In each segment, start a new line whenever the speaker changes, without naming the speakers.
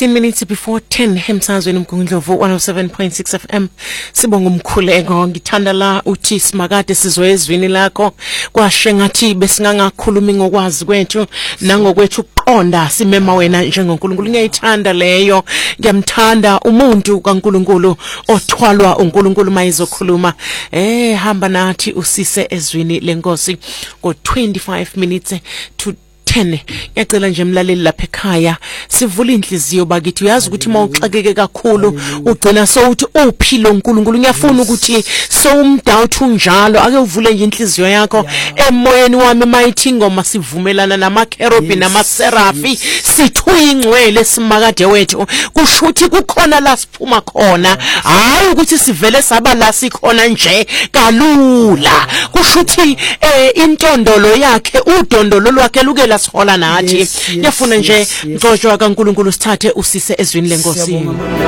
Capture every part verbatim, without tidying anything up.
sixteen minutes before ten emsazweni uMgungundlovu one oh seven point six F M. Sibonga umkhuleko, ngithanda la uthi simakade sizwe ezwini lakho kwashe ngathi besingangakhulumi ngokwazi kwethu nangokwethu uqonda simema wena njengoNkulunkulu. Ngiyayithanda leyo, ngiyamthanda umuntu kaNkulunkulu othwalwa uNkulunkulu mayizokhuluma. Eh hamba nathi usise ezwini lenkosi ngo twenty-five minutes to ten. Ngiyacela nje mlaleli lapha ekhaya sivula inhliziyo bakithi. Uyazi ukuthi mawuxakeke kakhulu ugcina sowuthi uphilo uNkulunkulu. Ngiyafuna ukuthi sowumdoubt unjalo ake uvule nje inhliziyo yakho emoyeni wami mayithi ingoma sivumelana namakerubi namaserafi sithi uyingcwele simakade wethu. Kusho ukuthi kukhona la siphuma khona, hayi ukuthi sivele saba la sikhona nje kalula. Kusho ukuthi eh intondolo yakhe udondolo lwakhe luke la sihola nathi. Ngiyafuna nje mxoxo kaNkulunkulu sithathe usise ezwini lenkosi.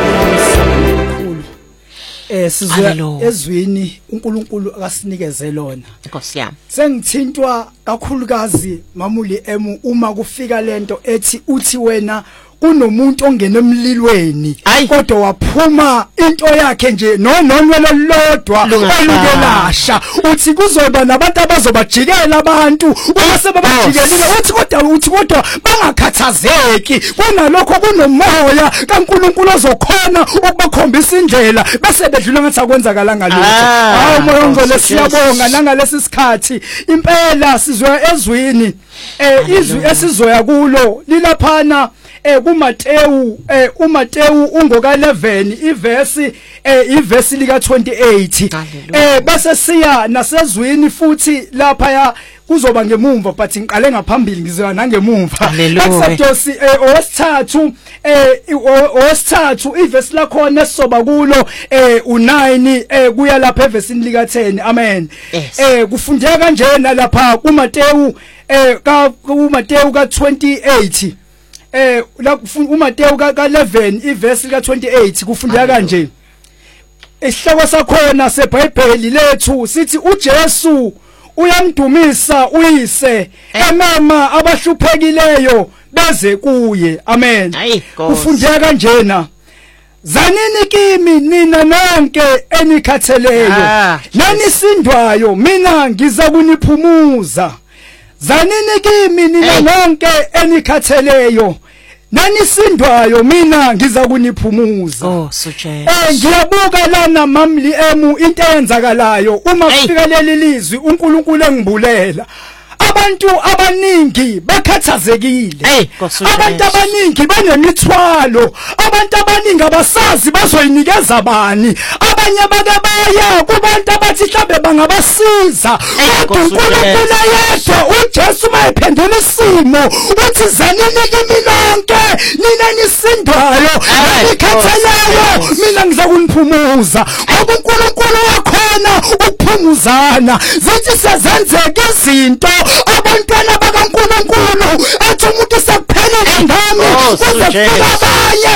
Eh sizwe ezwini uNkulunkulu akasinikeze lona.
Inkosi yami.
Sengithintwa kakhulukazi mamuli emu uma kufika lento ethi uthi wena kunomuntu ongena emlilweni kodwa waphuma into yakhe nje nononwelo lodwa olukelasha. Uthi kuzoba nabantu abazobajikela abantu uma sebabajikelile uthi kodwa uthi kodwa bangakhathazeki kunalokho kunomoya kaNkulunkulu ozokhona ukubakhombisa indlela bese bedlula ngathi akwenzakala ngalokho. Hawu moya ngcwele siyabonga nangalesi sikhathi impela sizwe ezwini eh izwi esizoya kulo lilaphana eh kuMateyu eh uMateyu ungoka eleven ivesi eh ivesi lika twenty-eight eh bese siya nasezwini futhi lapha ya kuzoba ngemumva but ngiqale ngaphambili ngizoya nangemumva. Exodus eh owesithathu eh owesithathu ivesi lakhona esizoba kulo eh u nine eh kuya lapha evesini lika ten. Amen. Eh kufundeka kanjena lapha kuMateyu eh ka kuMateyu ka twenty-eight eh la uMateyu ka eleven ivesi ka twenty-eight kufundeka kanje. Isihloko sakhona seBhayibheli lethu sithi uJesu uyamdumisa uyise emama abahluphekileyo beze kuye. Amen. Kufundeka kanjena. Zanini kimi nina nonke enikhatheleyo nanisindwayo mina ngiza kuniphumuza. Zanini kimi nina nonke enikhatheleyo nanisindwayo mina ngiza kuniphumuza.
Oh suje.
Eh ngiyabuka lana mamli emu into eyenzakalayo uma kufika leli lizwi uNkulunkulu engibulela. Abantu abaningi bakhathazekile, abantu abaningi banemithwalo, abantu abaningi abasazi bazoyinikeza bani, abanye bake baya kubantu abathi mhlambe bangabasiza. uNkulunkulu yedwa uJesu mayephendula isimo uthi zanini kimi lonke nina nisindwayo nikhatheleyo mina ngiza kuniphumuza. uNkulunkulu wakhona ukuphumuzana. Zithi sezenzeka izinto abantwana bakaNkulunkulu athi umuntu sekuphelele ngami kuzefika abanye